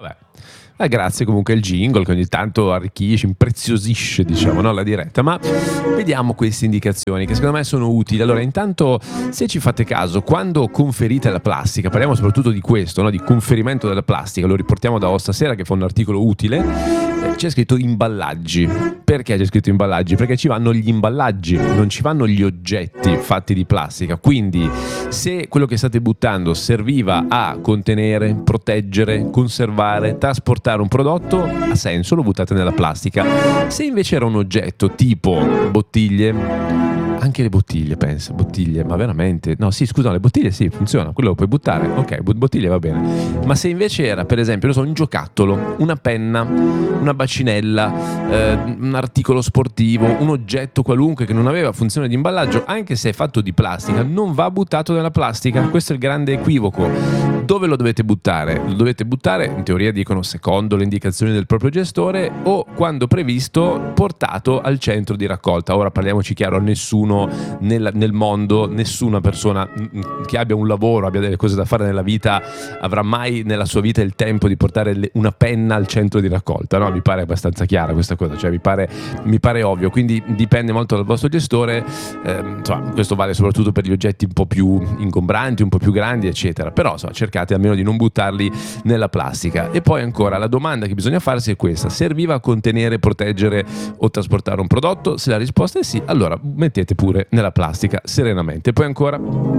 Vabbè. Grazie comunque al jingle che ogni tanto arricchisce, impreziosisce, diciamo, no, la diretta, ma vediamo queste indicazioni che secondo me sono utili. Allora, intanto, se ci fate caso, quando conferite la plastica, parliamo soprattutto di questo, no, di conferimento della plastica, lo riportiamo da Osta Sera che fa un articolo utile, c'è scritto imballaggi. Perché c'è scritto imballaggi? Perché ci vanno gli imballaggi, non ci vanno gli oggetti fatti di plastica. Quindi se quello che state buttando serviva a contenere, proteggere, conservare, trasportare un prodotto, ha senso, lo buttate nella plastica. Se invece era un oggetto tipo bottiglie, anche le bottiglie, pensa, bottiglie, ma veramente? No, sì, scusa, le bottiglie sì, funziona, quello lo puoi buttare, ok, bottiglie va bene. Ma se invece era, per esempio, non so, un giocattolo, una penna, una bacinella, un articolo sportivo, un oggetto qualunque che non aveva funzione di imballaggio, anche se è fatto di plastica, non va buttato nella plastica. Questo è il grande equivoco. Dove lo dovete buttare? Lo dovete buttare, in teoria dicono, secondo le indicazioni del proprio gestore o quando previsto portato al centro di raccolta. Ora parliamoci chiaro, nessuno nel mondo, nessuna persona che abbia un lavoro, abbia delle cose da fare nella vita, avrà mai nella sua vita il tempo di portare una penna al centro di raccolta, no? Mi pare abbastanza chiara questa cosa, cioè mi pare ovvio, quindi dipende molto dal vostro gestore. Insomma, questo vale soprattutto per gli oggetti un po' più ingombranti, un po' più grandi, eccetera, però insomma, cercate almeno di non buttarli nella plastica. E poi ancora la domanda che bisogna farsi è questa: serviva a contenere, proteggere o trasportare un prodotto? Se la risposta è sì, allora mettete pure nella plastica serenamente. Poi ancora,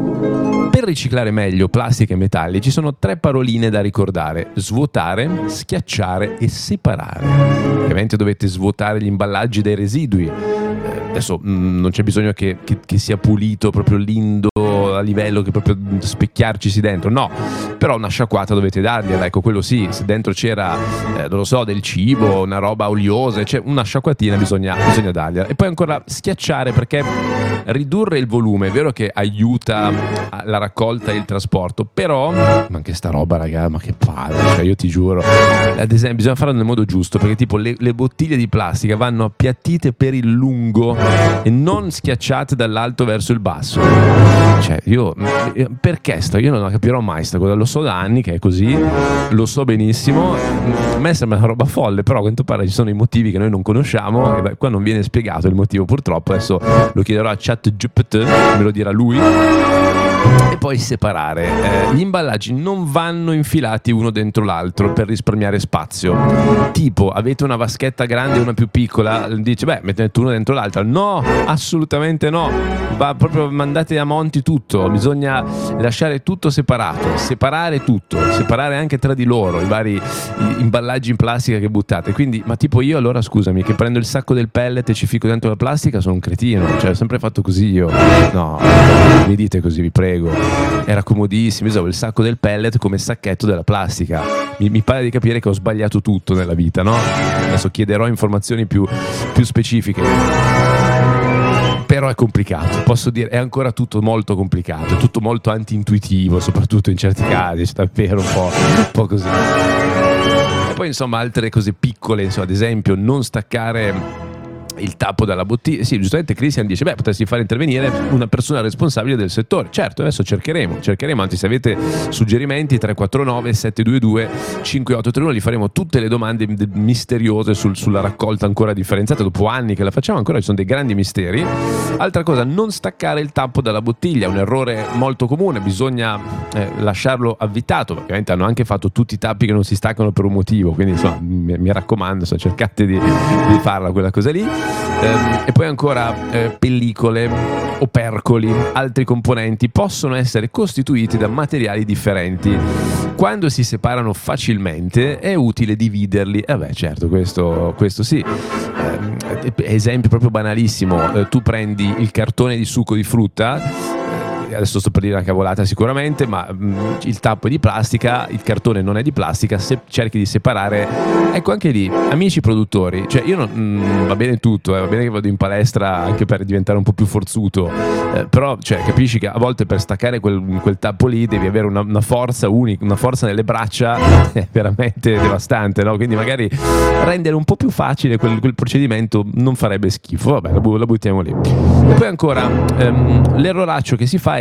per riciclare meglio plastica e metalli ci sono 3 paroline da ricordare: svuotare, schiacciare e separare. Ovviamente dovete svuotare gli imballaggi dai residui. Adesso non c'è bisogno che sia pulito proprio lindo a livello che proprio specchiarcisi dentro, no, però una sciacquata dovete dargliela, ecco, quello sì. Se dentro c'era non lo so, del cibo, una roba oliosa, cioè una sciacquatina bisogna dargliela. E poi ancora schiacciare, perché ridurre il volume è vero che aiuta la raccolta e il trasporto, però ma anche sta roba, raga, ma che palle, cioè io ti giuro, ad esempio bisogna farlo nel modo giusto, perché tipo le bottiglie di plastica vanno appiattite per il lungo e non schiacciate dall'alto verso il basso. Cioè io non capirò mai sta cosa, lo so da anni che è così, lo so benissimo, a me sembra una roba folle, però a quanto pare ci sono i motivi che noi non conosciamo e qua non viene spiegato il motivo, purtroppo. Adesso lo chiederò a ChatGPT, me lo dirà lui. E poi separare. Gli imballaggi non vanno infilati uno dentro l'altro per risparmiare spazio. Tipo, avete una vaschetta grande e una più piccola, dice, mettete uno dentro l'altra. No, assolutamente no. Va proprio, mandate a monti tutto. Bisogna lasciare tutto separato, separare tutto, separare anche tra di loro i vari imballaggi in plastica che buttate. Quindi, ma tipo io allora, scusami, che prendo il sacco del pellet e ci fico dentro la plastica, sono un cretino. Cioè, ho sempre fatto così io. No, mi dite così, vi prego. Era comodissimo, usavo il sacco del pellet come sacchetto della plastica. Mi pare di capire che ho sbagliato tutto nella vita, no? Adesso chiederò informazioni più specifiche. Però è complicato, posso dire, è ancora tutto molto complicato, è tutto molto anti-intuitivo, soprattutto in certi casi, c'è davvero un po' così. E poi insomma altre cose piccole, insomma, ad esempio non staccare il tappo dalla bottiglia. Sì, giustamente Christian dice, potresti far intervenire una persona responsabile del settore. Certo, adesso cercheremo, anzi se avete suggerimenti 349 722 5831, li faremo tutte le domande misteriose sulla raccolta ancora differenziata. Dopo anni che la facciamo ancora ci sono dei grandi misteri. Altra cosa, non staccare il tappo dalla bottiglia, un errore molto comune, bisogna lasciarlo avvitato, perché ovviamente hanno anche fatto tutti i tappi che non si staccano per un motivo, quindi insomma mi raccomando, cercate di farla quella cosa lì. E poi ancora pellicole, opercoli, altri componenti possono essere costituiti da materiali differenti. Quando si separano facilmente è utile dividerli. Certo, questo sì. Esempio proprio banalissimo, tu prendi il cartone di succo di frutta, adesso sto per dire una cavolata sicuramente, ma il tappo è di plastica, il cartone non è di plastica, se cerchi di separare, ecco, anche lì, amici produttori, cioè io non, va bene tutto, va bene che vado in palestra anche per diventare un po' più forzuto, però cioè, capisci che a volte per staccare quel tappo lì devi avere una forza unica, una forza nelle braccia veramente devastante, no? Quindi magari rendere un po' più facile quel procedimento non farebbe schifo, vabbè, la buttiamo lì. E poi ancora l'erroraccio che si fa è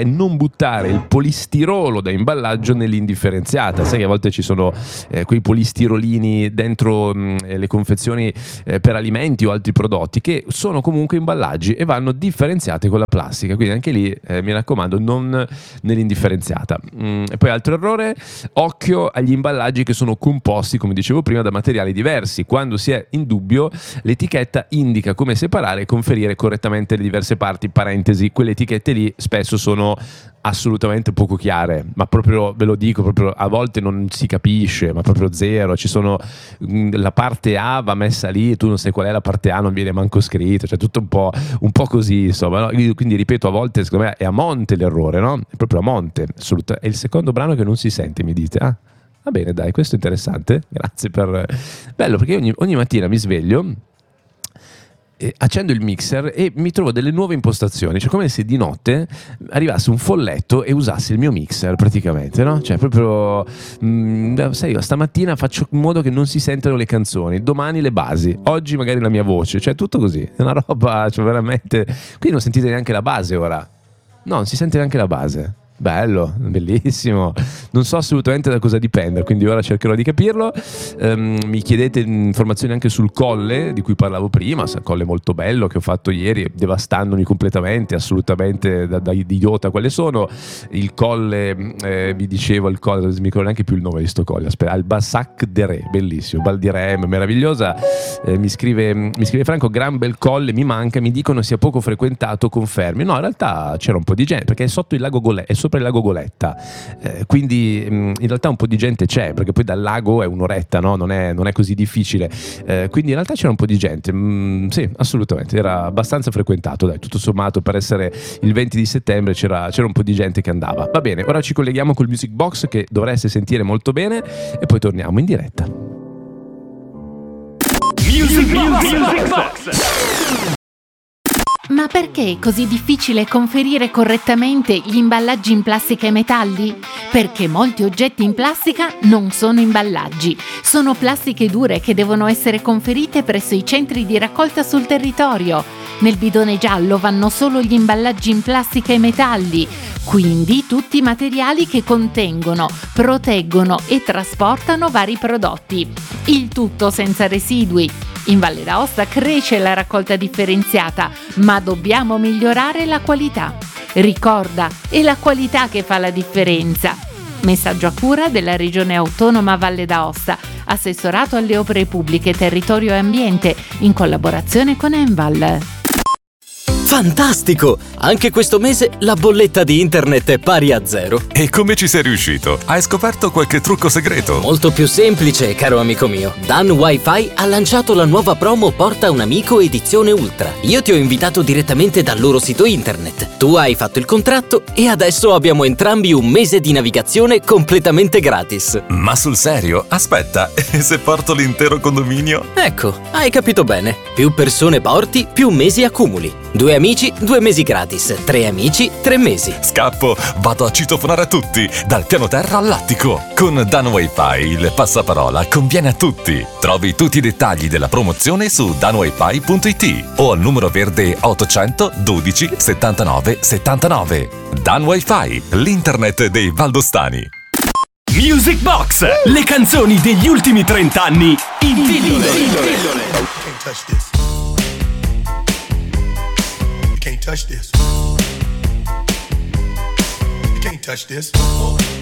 è non buttare il polistirolo da imballaggio nell'indifferenziata. Sai che a volte ci sono quei polistirolini dentro le confezioni per alimenti o altri prodotti che sono comunque imballaggi e vanno differenziati con la plastica, quindi anche lì mi raccomando non nell'indifferenziata. E poi altro errore, occhio agli imballaggi che sono composti, come dicevo prima, da materiali diversi. Quando si è in dubbio, l'etichetta indica come separare e conferire correttamente le diverse parti. Parentesi, quelle etichette lì spesso sono assolutamente poco chiare, ma proprio ve lo dico, proprio a volte non si capisce, ma proprio zero. Ci sono la parte A va messa lì e tu non sai qual è la parte A, non viene manco scritto, cioè tutto un po' così, insomma, no? Quindi ripeto, a volte secondo me è a monte l'errore, no? È proprio a monte, assolutamente. È il secondo brano che non si sente, mi dite? Ah, va bene, dai, questo è interessante, grazie per... Bello, perché ogni mattina mi sveglio, accendo il mixer e mi trovo delle nuove impostazioni, cioè come se di notte arrivasse un folletto e usasse il mio mixer praticamente, no? Cioè proprio sai, io stamattina faccio in modo che non si sentano le canzoni, domani le basi, oggi magari la mia voce, cioè tutto così, è una roba, cioè veramente, qui non sentite neanche la base ora, no, non si sente neanche la base. Bello, bellissimo. Non so assolutamente da cosa dipende, quindi ora cercherò di capirlo. Mi chiedete informazioni anche sul colle di cui parlavo prima, colle molto bello che ho fatto ieri, devastandomi completamente, assolutamente da idiota quale sono. Il colle, vi dicevo, il colle, non mi ricordo neanche più il nome di sto colle, aspetta, il Bassac de Re, bellissimo, Val di Rem, meravigliosa. Mi scrive Franco, gran bel colle, mi manca, mi dicono sia poco frequentato, confermi. No, in realtà c'era un po' di gente, perché è sotto il lago Golè, è sopra il lago Goletta, quindi in realtà un po' di gente c'è, perché poi dal lago è un'oretta, no? Non è così difficile, quindi in realtà c'era un po' di gente, sì, assolutamente, era abbastanza frequentato, dai, tutto sommato, per essere il 20 di settembre c'era un po' di gente che andava. Va bene, ora ci colleghiamo col Music Box che dovreste sentire molto bene e poi torniamo in diretta. Music Box. Ma perché è così difficile conferire correttamente gli imballaggi in plastica e metalli? Perché molti oggetti in plastica non sono imballaggi, sono plastiche dure che devono essere conferite presso i centri di raccolta sul territorio. Nel bidone giallo vanno solo gli imballaggi in plastica e metalli, quindi tutti i materiali che contengono, proteggono e trasportano vari prodotti. Il tutto senza residui. In Valle d'Aosta cresce la raccolta differenziata, ma dobbiamo migliorare la qualità. Ricorda, è la qualità che fa la differenza. Messaggio a cura della Regione Autonoma Valle d'Aosta, Assessorato alle Opere Pubbliche, Territorio e Ambiente, in collaborazione con Enval. Fantastico! Anche questo mese la bolletta di internet è pari a 0. E come ci sei riuscito? Hai scoperto qualche trucco segreto? Molto più semplice, caro amico mio. Dan Wi-Fi ha lanciato la nuova promo Porta un amico edizione Ultra. Io ti ho invitato direttamente dal loro sito internet. Tu hai fatto il contratto e adesso abbiamo entrambi un mese di navigazione completamente gratis. Ma sul serio? Aspetta, e se porto l'intero condominio? Ecco, hai capito bene. Più persone porti, più mesi accumuli. 2 amici, 2 mesi gratis. 3 amici, 3 mesi. Scappo, vado a citofonare a tutti, dal piano terra all'attico. Con Dan Wi-Fi il passaparola conviene a tutti. Trovi tutti i dettagli della promozione su danwifi.it o al numero verde 800 12 79 79. Dan Wi-Fi, l'internet dei valdostani. Music Box, le canzoni degli ultimi 30 anni in pillole. Touch this. You can't touch this.